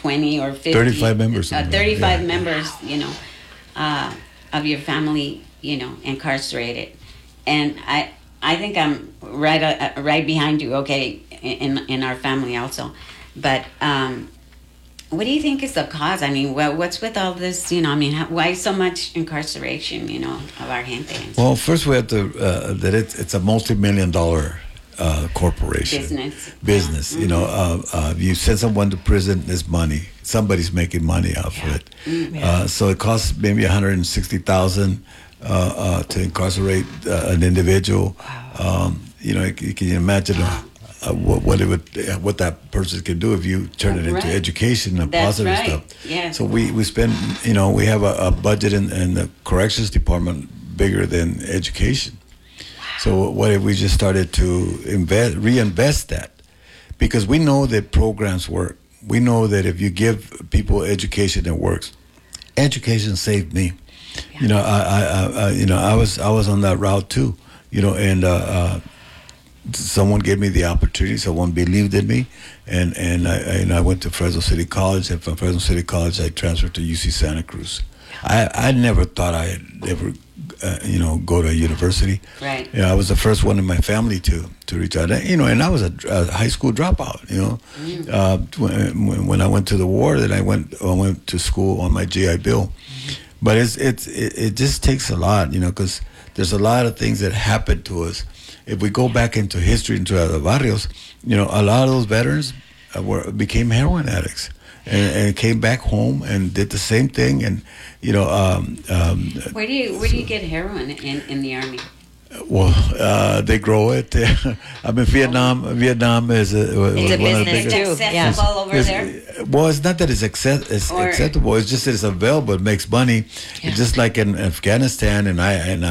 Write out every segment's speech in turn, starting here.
20 or 50, 35 members. 35 members, of your family, incarcerated. And I think I'm right behind you, okay, in our family also. But what do you think is the cause? I mean, what's with all this, why so much incarceration, of our gente? Well, first we have to, that it's a multi-million-dollar corporation. Business. Mm-hmm. You send someone to prison, it's money. Somebody's making money off of it. Mm-hmm. So it costs maybe $160,000 to incarcerate an individual. Wow. You can imagine what that person can do if you turn it into education and That's positive right. stuff. Yes. So we spend, we have a budget in the corrections department bigger than education. So what if we just started to reinvest that? Because we know that programs work. We know that if you give people education that works, education saved me. Yeah. I was on that route too. And someone gave me the opportunity. Someone believed in me, and I went to Fresno City College. And from Fresno City College, I transferred to UC Santa Cruz. I never thought I'd ever go to a university. Right. I was the first one in my family to reach out. And I was a high school dropout. When I went to the war, then I went to school on my GI Bill. But it just takes a lot, because there's a lot of things that happen to us. If we go back into history, into the barrios, a lot of those veterans became heroin addicts. And came back home and did the same thing, and where do you get heroin in the Army? Well, they grow it. I mean, Vietnam is it's a one of the business biggest. too. Accessible over there. Well, it's not that it's acceptable. It's just that it's available. It makes money. Yeah. It's just like in Afghanistan and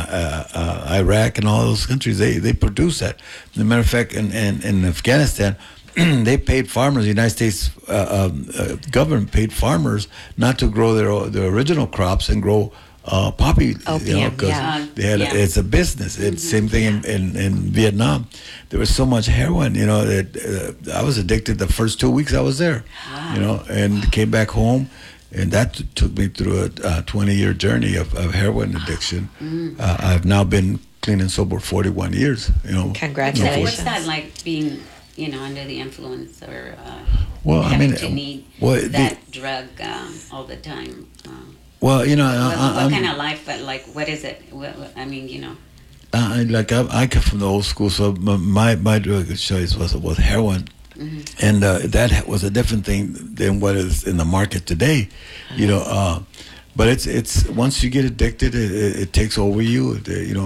Iraq and all those countries, they produce that. As a matter of fact, in Afghanistan, they paid farmers. The United States government paid farmers not to grow their original crops and grow poppy. Opium, Because it's a business. It's same thing in Vietnam. There was so much heroin, that I was addicted the first 2 weeks I was there. Wow. And came back home, and that took me through a 20-year journey of heroin addiction. I've now been clean and sober 41 years. Congratulations. What's that like being, under the influence or to need that drug all the time? Well, what kind of life? Like, what is it? I mean, I come from the old school, so my drug of choice was heroin, and that was a different thing than what is in the market today, But it's once you get addicted, it takes over you.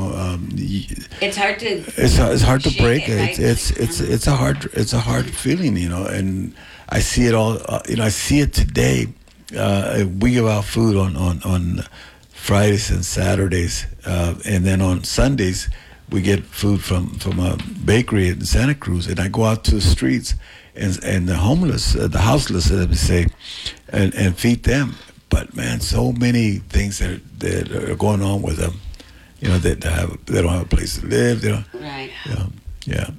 It's hard to. It's hard to break. Right? It's a hard feeling, and I see it all. I see it today. We give out food on Fridays and Saturdays, and then on Sundays we get food from a bakery in Santa Cruz, and I go out to the streets and the homeless, the houseless, as we say, and feed them. But man, so many things that are going on with them, they don't have a place to live. Right. Yeah.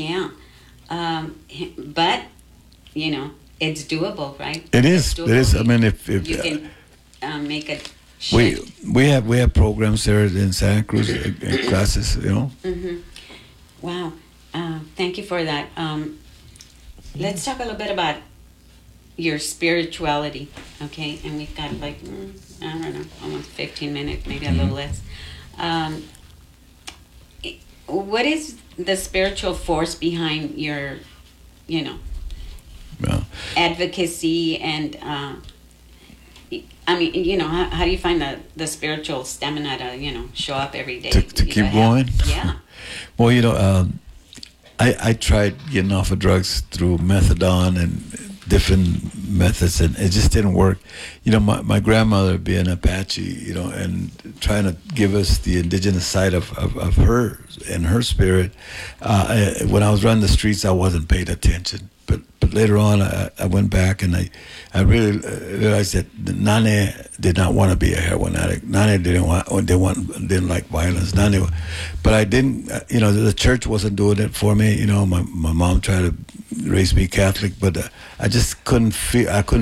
But it's doable, right? It is. Doable. It is. I mean, if you can make a shift. we have programs there in Santa Cruz, classes. Mm-hmm. Wow. Thank you for that. Let's talk a little bit about your spirituality, okay? And we've got I don't know, almost 15 minutes, maybe a little less. What is the spiritual force behind your, advocacy and, how do you find the spiritual stamina to, show up every day? To keep going? Yeah. Well, I tried getting off of drugs through methadone and different methods, and it just didn't work. My grandmother being Apache, and trying to give us the indigenous side of her and her spirit. When I was running the streets, I wasn't paying attention. But later on, I went back and I really realized that Nane did not want to be a heroin addict. Nane didn't like violence. But I didn't. The church wasn't doing it for me. My mom tried to raise me Catholic, but I just couldn't feel. I couldn't